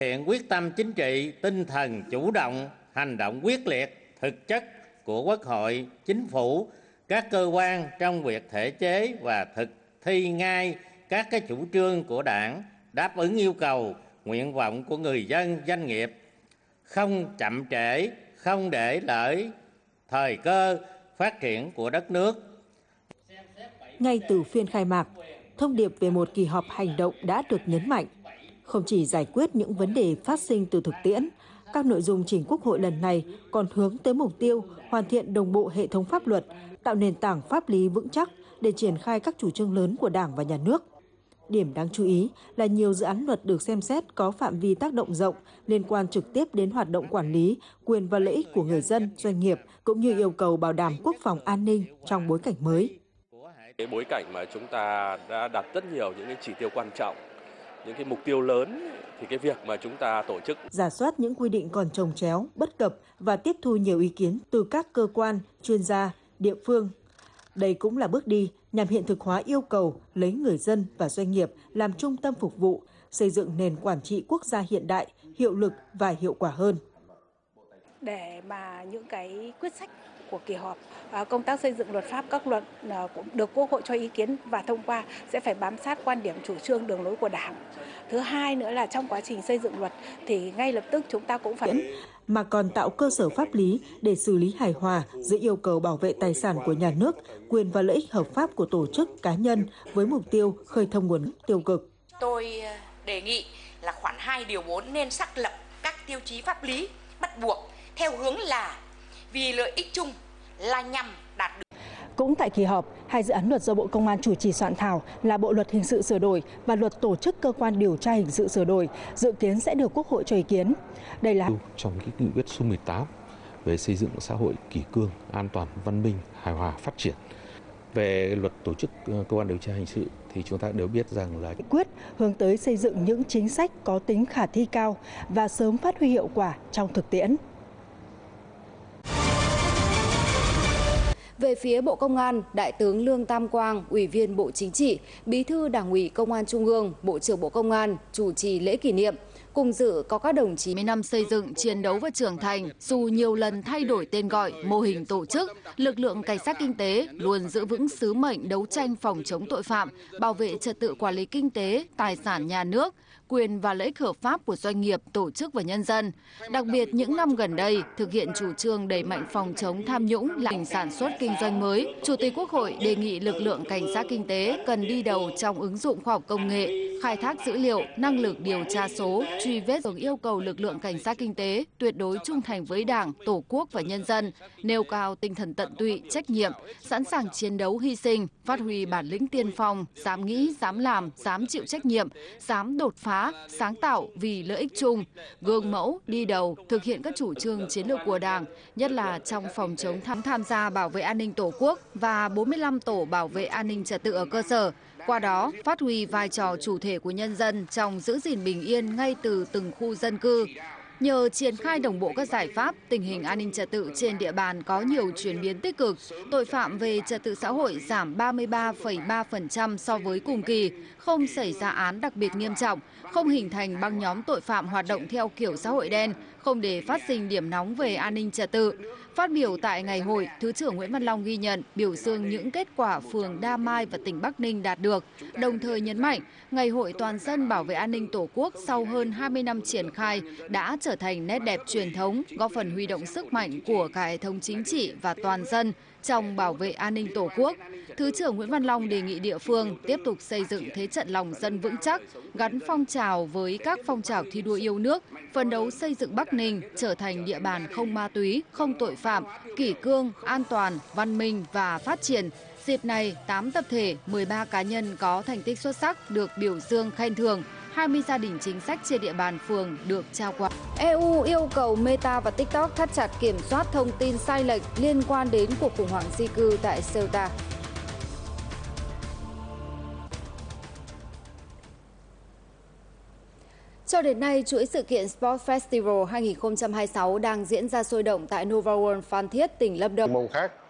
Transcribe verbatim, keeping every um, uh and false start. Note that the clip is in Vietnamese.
Hiện quyết tâm chính trị, tinh thần chủ động, hành động quyết liệt, thực chất của Quốc hội, Chính phủ, các cơ quan trong việc thể chế và thực thi ngay các cái chủ trương của Đảng, đáp ứng yêu cầu, nguyện vọng của người dân, doanh nghiệp, không chậm trễ, không để lỡ thời cơ phát triển của đất nước. Ngay từ phiên khai mạc, thông điệp về một kỳ họp hành động đã được nhấn mạnh. Không chỉ giải quyết những vấn đề phát sinh từ thực tiễn, các nội dung trình Quốc hội lần này còn hướng tới mục tiêu hoàn thiện đồng bộ hệ thống pháp luật, tạo nền tảng pháp lý vững chắc để triển khai các chủ trương lớn của Đảng và Nhà nước. Điểm đáng chú ý là nhiều dự án luật được xem xét có phạm vi tác động rộng, liên quan trực tiếp đến hoạt động quản lý, quyền và lợi ích của người dân, doanh nghiệp, cũng như yêu cầu bảo đảm quốc phòng an ninh trong bối cảnh mới. Cái bối cảnh mà chúng ta đã đặt rất nhiều những cái chỉ tiêu quan trọng, những cái mục tiêu lớn, thì cái việc mà chúng ta tổ chức rà soát những quy định còn chồng chéo, bất cập và tiếp thu nhiều ý kiến từ các cơ quan, chuyên gia, địa phương. Đây cũng là bước đi nhằm hiện thực hóa yêu cầu lấy người dân và doanh nghiệp làm trung tâm phục vụ, xây dựng nền quản trị quốc gia hiện đại, hiệu lực và hiệu quả hơn. Để mà những cái quyết sách của kỳ họp, công tác xây dựng luật pháp, các luật cũng được Quốc hội cho ý kiến và thông qua sẽ phải bám sát quan điểm, chủ trương, đường lối của Đảng. Thứ hai nữa là trong quá trình xây dựng luật thì ngay lập tức chúng ta cũng phải mà còn tạo cơ sở pháp lý để xử lý hài hòa giữa yêu cầu bảo vệ tài sản của nhà nước, quyền và lợi ích hợp pháp của tổ chức, cá nhân với mục tiêu khơi thông nguồn tiêu cực. Tôi đề nghị là khoản hai điều bốn nên xác lập các tiêu chí pháp lý bắt buộc theo hướng là vì lợi ích chung, là nhằm đạt được. Cũng tại kỳ họp, hai dự án luật do Bộ Công an chủ trì soạn thảo là Bộ luật hình sự sửa đổi và Luật tổ chức cơ quan điều tra hình sự sửa đổi dự kiến sẽ được Quốc hội cho ý kiến. Đây là trong cái nghị quyết số mười tám về xây dựng xã hội kỷ cương, an toàn, văn minh, hài hòa, phát triển. Về Luật tổ chức cơ quan điều tra hình sự thì chúng ta đều biết rằng là quyết hướng tới xây dựng những chính sách có tính khả thi cao và sớm phát huy hiệu quả trong thực tiễn. Về phía Bộ Công an, Đại tướng Lương Tam Quang, Ủy viên Bộ Chính trị, Bí thư Đảng ủy Công an Trung ương, Bộ trưởng Bộ Công an chủ trì lễ kỷ niệm. Cùng dự có các đồng chí. bảy mươi năm xây dựng, chiến đấu và trưởng thành, dù nhiều lần thay đổi tên gọi, mô hình tổ chức, lực lượng cảnh sát kinh tế luôn giữ vững sứ mệnh đấu tranh phòng chống tội phạm, bảo vệ trật tự quản lý kinh tế, tài sản nhà nước, quyền và lợi ích hợp pháp của doanh nghiệp, tổ chức và nhân dân. Đặc biệt những năm gần đây, thực hiện chủ trương đẩy mạnh phòng chống tham nhũng, làm sản xuất kinh doanh mới, Chủ tịch Quốc hội đề nghị lực lượng cảnh sát kinh tế cần đi đầu trong ứng dụng khoa học công nghệ, khai thác dữ liệu, năng lực điều tra số, truy vết, rồi yêu cầu lực lượng cảnh sát kinh tế tuyệt đối trung thành với Đảng, Tổ quốc và nhân dân, nêu cao tinh thần tận tụy, trách nhiệm, sẵn sàng chiến đấu hy sinh, phát huy bản lĩnh tiên phong, dám nghĩ, dám làm, dám chịu trách nhiệm, dám đột phá, sáng tạo vì lợi ích chung, gương mẫu, đi đầu, thực hiện các chủ trương chiến lược của Đảng, nhất là trong phòng chống tham tham gia bảo vệ an ninh Tổ quốc và bốn mươi lăm tổ bảo vệ an ninh trật tự ở cơ sở. Qua đó, phát huy vai trò chủ thể của nhân dân trong giữ gìn bình yên ngay từ từng khu dân cư. Nhờ triển khai đồng bộ các giải pháp, tình hình an ninh trật tự trên địa bàn có nhiều chuyển biến tích cực, tội phạm về trật tự xã hội giảm ba mươi ba phẩy ba phần trăm so với cùng kỳ, không xảy ra án đặc biệt nghiêm trọng, không hình thành băng nhóm tội phạm hoạt động theo kiểu xã hội đen, không để phát sinh điểm nóng về an ninh trật tự. Phát biểu tại ngày hội, Thứ trưởng Nguyễn Văn Long ghi nhận, biểu dương những kết quả phường Đa Mai và tỉnh Bắc Ninh đạt được, đồng thời nhấn mạnh, Ngày hội toàn dân bảo vệ an ninh Tổ quốc sau hơn hai mươi năm triển khai đã trở thành nét đẹp truyền thống, góp phần huy động sức mạnh của cả hệ thống chính trị và toàn dân trong bảo vệ an ninh Tổ quốc. Thứ trưởng Nguyễn Văn Long đề nghị địa phương tiếp tục xây dựng thế trận lòng dân vững chắc, gắn phong trào với các phong trào thi đua yêu nước, phấn đấu xây dựng Bắc Ninh trở thành địa bàn không ma túy, không tội phạm, kỷ cương, an toàn, văn minh và phát triển. Dịp này, tám tập thể, mười ba cá nhân có thành tích xuất sắc được biểu dương khen thưởng, hai mươi gia đình chính sách trên địa bàn phường được trao quà. e u yêu cầu Meta và TikTok thắt chặt kiểm soát thông tin sai lệch liên quan đến cuộc khủng hoảng di cư tại Ceuta. Cho đến nay, chuỗi sự kiện Sport Festival hai nghìn không trăm hai mươi sáu đang diễn ra sôi động tại Nova World Phan Thiết, tỉnh Lâm Đồng. Môn khác